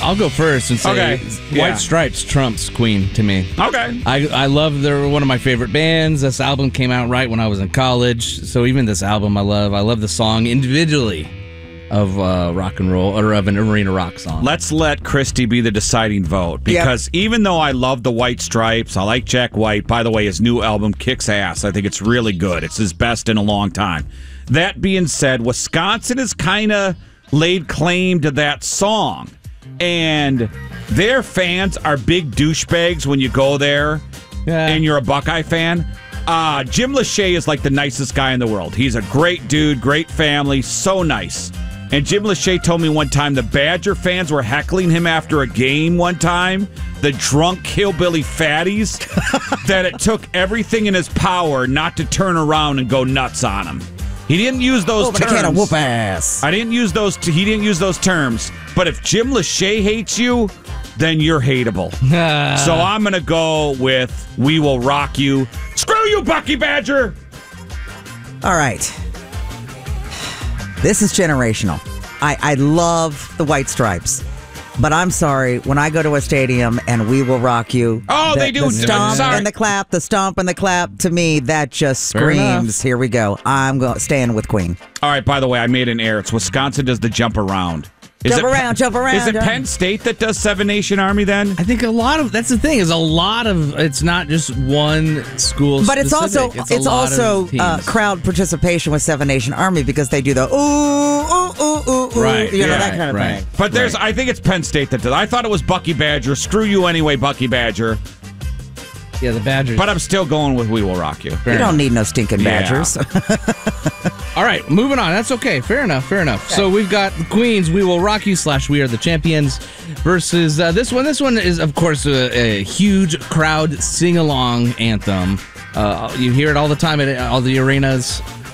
I'll go first and say White Stripes trumps Queen to me. Okay. I love, they're one of my favorite bands. This album came out right when I was in college, so even this album I love. I love the song individually of rock and roll, or of an arena rock song. Let's let Christy be the deciding vote, because even though I love the White Stripes, I like Jack White. By the way, his new album kicks ass. I think it's really good. It's his best in a long time. That being said, Wisconsin has kind of laid claim to that song, and their fans are big douchebags when you go there and you're a Buckeye fan. Jim Lachey is like the nicest guy in the world. He's a great dude, great family, so nice. And Jim Lachey told me one time the Badger fans were heckling him after a game one time, the drunk hillbilly fatties, that it took everything in his power not to turn around and go nuts on him. He didn't use those terms. Can whoop ass. I didn't use those. He didn't use those terms. But if Jim Lachey hates you, then you're hateable. So I'm going to go with "We Will Rock You." Screw you, Bucky Badger. All right. This is generational. I love the White Stripes. But I'm sorry, when I go to a stadium and "We Will Rock You," they do. The stomp and the clap, the stomp and the clap, to me, that just screams, here we go. I'm staying with Queen. All right, by the way, I made an error. It's Wisconsin does the jump around. Jump around. Is it Penn State that does Seven Nation Army then? I think that's the thing, is it's not just one school but specific. it's also crowd participation with Seven Nation Army, because they do the ooh, right. That kind of thing. But I think it's Penn State that does. I thought it was Bucky Badger. Screw you anyway, Bucky Badger. Yeah, the Badgers. But I'm still going with "We Will Rock You." You don't need no stinking Badgers. All right, moving on. That's okay. Fair enough. Okay. So we've got the Queens, "We Will Rock You" / "We Are the Champions" versus this one. This one is, of course, a huge crowd sing-along anthem. You hear it all the time at all the arenas.